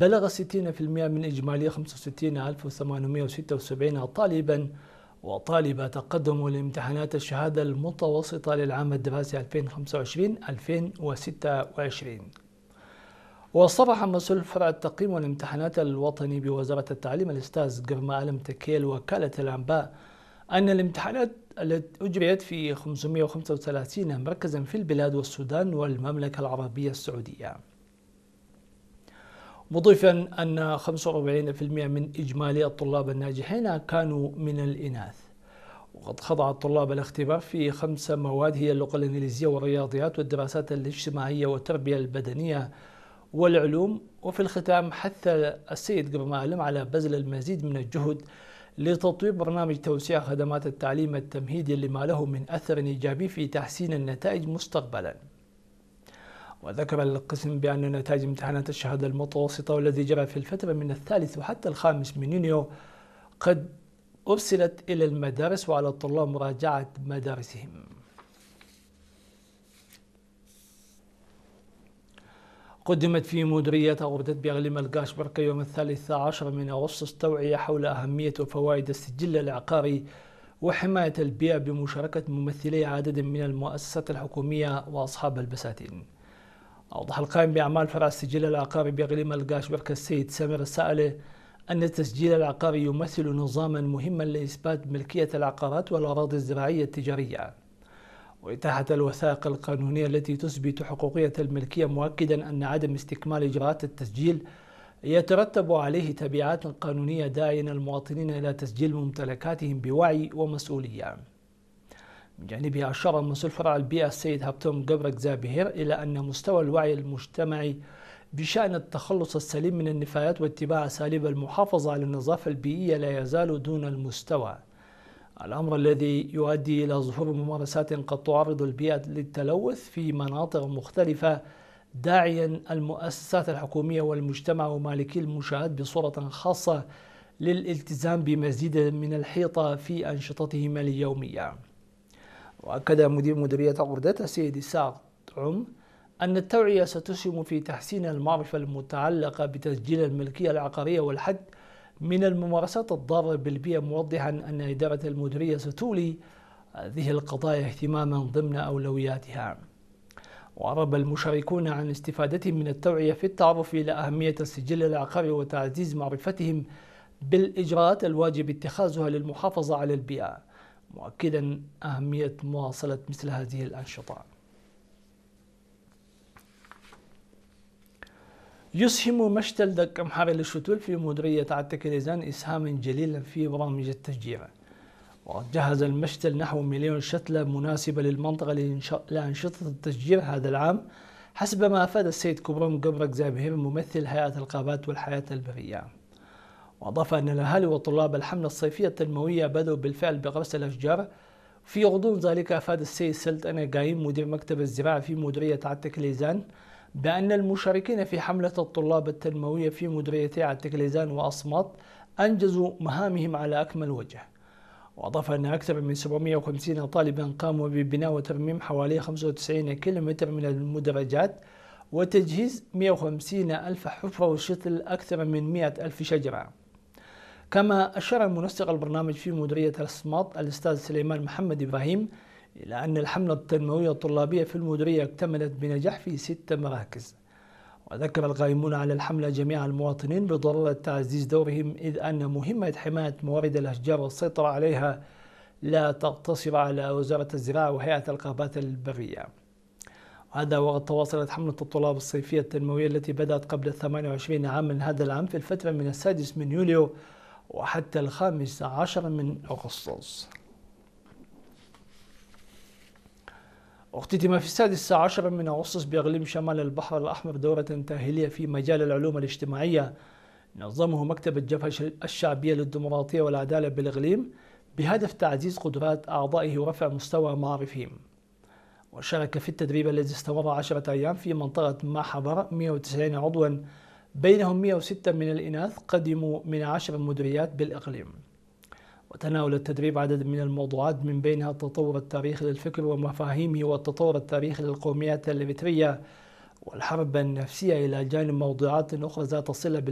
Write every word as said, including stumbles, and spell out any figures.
بلغ ستين بالمئة من إجمالي خمسة وستين ألف وثمانمئة وستة وسبعين طالبا وطالبة تقدموا لامتحانات الشهادة المتوسطة للعام الدراسي ألفين وخمسة وعشرين ألفين وستة وعشرين. وصرح مسؤول فرع التقييم والامتحانات الوطني بوزارة التعليم الأستاذ قرما ألم تكيل وكالة الأنباء أن الامتحانات التي أجريت في خمسمئة وخمسة وثلاثين مركزا في البلاد والسودان والمملكة العربية السعودية، مضيفا أن خمسة وأربعين بالمئة من إجمالي الطلاب الناجحين كانوا من الإناث. وقد خضع الطلاب الاختبار في خمس مواد هي اللغة الإنجليزية والرياضيات والدراسات الاجتماعية والتربية البدنية والعلوم. وفي الختام حث السيد قرما ألم على بذل المزيد من الجهد لتطوير برنامج توسيع خدمات التعليم التمهيدي لما له من أثر إيجابي في تحسين النتائج مستقبلا. وذكر القسم بأن نتائج امتحانات الشهادة المتوسطة والذي جرى في الفترة من الثالث وحتى الخامس من يونيو قد أرسلت إلى المدارس وعلى الطلاب مراجعة مدارسهم. قدمت في مديرية غردة بإقليم القاش بركة يوم الثالث عشر من أغسطس توعية حول أهمية وفوائد السجل العقاري وحماية البيئة بمشاركة ممثلي عدد من المؤسسات الحكومية وأصحاب البساتين. أوضح القائم بأعمال فرع السجل العقاري بإقليم القاش بركة السيد سامر السائلة أن التسجيل العقاري يمثل نظاما مهما لإثبات ملكية العقارات والأراضي الزراعية التجارية وإتاحة الوثائق القانونية التي تثبت حقوقية الملكية، مؤكدا أن عدم استكمال إجراءات التسجيل يترتب عليه تبعات قانونية، داعيا المواطنين إلى تسجيل ممتلكاتهم بوعي ومسؤولية. من جانبه أشار مسؤول فرع البيئة السيد هابتوم قبرك زابهير إلى أن مستوى الوعي المجتمعي بشأن التخلص السليم من النفايات واتباع أساليب المحافظة على النظافة البيئية لا يزال دون المستوى، الأمر الذي يؤدي إلى ظهور ممارسات قد تعرض البيئة للتلوث في مناطق مختلفة، داعيا المؤسسات الحكومية والمجتمع ومالكي المنشآت بصورة خاصة للالتزام بمزيد من الحيطة في أنشطتهم اليومية. وأكد مدير مديرية غردة السيد إسحاق عم أن التوعية ستسهم في تحسين المعرفة المتعلقة بتسجيل الملكية العقارية والحد من الممارسات الضارة بالبيئة، موضحا أن إدارة المديرية ستولي هذه القضايا اهتماما ضمن أولوياتها. وأعرب المشاركون عن استفادتهم من التوعية في التعرف إلى أهمية السجل العقاري وتعزيز معرفتهم بالإجراءات الواجب اتخاذها للمحافظة على البيئة، مؤكدا أهمية مواصلة مثل هذه الأنشطة. يسهم مشتل دك أمحار للشتول في مديرية عتة كليزان إسهاما جليلا في برامج التشجيع. وقد جهز المشتل نحو مليون شتلة مناسبة للمنطقة لأنشطة التشجير هذا العام، حسب ما أفاد السيد كبرم قبرك زابهير ممثل هيئة الغابات والحياة البرية. وأضاف أن الأهالي وطلاب الحملة الصيفية التنموية بدأوا بالفعل بغرس الأشجار. في غضون ذلك أفاد السيد سلط أنا قايم مدير مكتب الزراعة في مديرية عتة كليزان بأن المشاركين في حملة الطلاب التنموية في مديريتي عتة كليزان وأصمات أنجزوا مهامهم على أكمل وجه. وأضاف أن أكثر من سبعمئة وخمسين طالبا قاموا ببناء وترميم حوالي خمسة وتسعين كيلومتر من المدرجات وتجهيز مئة وخمسين ألف حفرة وشتل أكثر من مئة ألف شجرة. كما أشار منسق البرنامج في مديرية الأصمات الأستاذ سليمان محمد إبراهيم إلى أن الحملة التنموية الطلابية في المديرية اكتملت بنجاح في ست مراكز. وذكر القائمون على الحملة جميع المواطنين بضرورة تعزيز دورهم، إذ أن مهمة حماية موارد الأشجار والسيطرة عليها لا تقتصر على وزارة الزراعة وهيئة الغابات البرية. وهذا وقد تواصلت حملة الطلاب الصيفية التنموية التي بدأت قبل ثمانية وعشرين عام من هذا العام في الفترة من السادس من يوليو وحتى الخامس عشر من أغسطس. اختتم في السادس عشر من أغسطس بإقليم شمال البحر الأحمر دورة تأهيلية في مجال العلوم الاجتماعية نظمه مكتب الجبهة الشعبية للديمقراطية والعدالة بالإقليم بهدف تعزيز قدرات أعضائه ورفع مستوى معارفهم. وشارك في التدريب الذي استمر عشرة أيام في منطقة محبر مئة وتسعين عضوا، بينهم مئة وستة من الإناث قدموا من عشر مديريات بالإقليم. وتناول التدريب عدد من الموضوعات من بينها التطور التاريخي للفكر ومفاهيمه والتطور التاريخي للقوميات الإريترية والحرب النفسية، إلى جانب موضوعات أخرى ذات صلة